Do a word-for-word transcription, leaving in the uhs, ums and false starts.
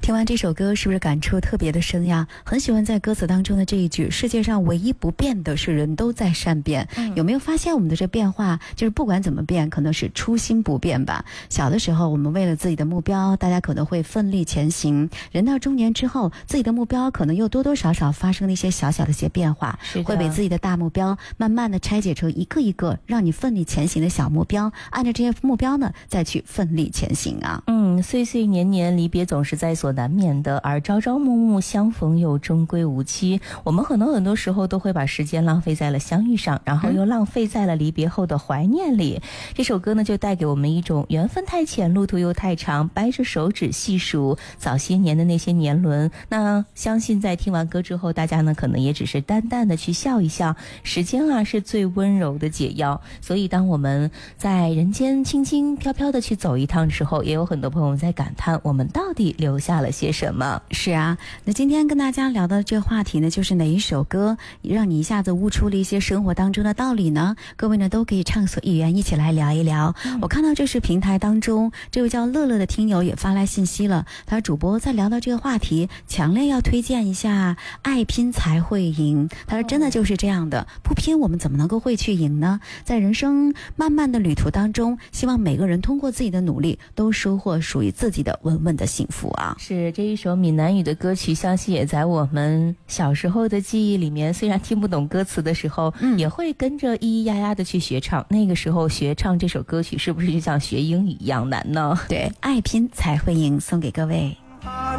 听完这首歌是不是感触特别的深呀？很喜欢在歌词当中的这一句，世界上唯一不变的是人都在善变、嗯、有没有发现我们的这变化就是不管怎么变可能是初心不变吧。小的时候我们为了自己的目标大家可能会奋力前行，人到中年之后自己的目标可能又多多少少发生了一些小小的一些变化，会被自己的大目标慢慢的拆解成一个一个让你奋力前行的小目标，按照这些目标呢再去奋力前行啊。 嗯，岁岁年年离别总是在所难免的，而朝朝暮暮相逢又终归无期。我们很多很多时候都会把时间浪费在了相遇上，然后又浪费在了离别后的怀念里、嗯、这首歌呢就带给我们一种缘分太浅路途又太长，掰着手指细数早些年的那些年轮。那相信在听完歌之后，大家呢可能也只是淡淡的去笑一笑，时间啊是最温柔的解药。所以当我们在人间轻轻飘飘的去走一趟的时候，也有很多朋友在感叹我们到底留下了些什么。 是啊，那今天跟大家聊的这个话题呢，就是哪一首歌让你一下子悟出了一些生活当中的道理呢？各位呢都可以畅所欲言，一起来聊一聊、嗯、我看到这是平台当中这位叫乐乐的听友也发来信息了，他主播在聊到这个话题强烈要推荐一下爱拼才会赢。他说真的就是这样的，不拼我们怎么能够会去赢呢？在人生漫漫的旅途当中，希望每个人通过自己的努力都收获属于自己的稳稳的幸福啊。 是，这一首闽南语的歌曲相信也在我们小时候的记忆里面，虽然听不懂歌词的时候、嗯、也会跟着咿咿呀呀的去学唱。那个时候学唱这首歌曲是不是就像学英语一样难呢？ 对，爱拼才会赢，送给各位。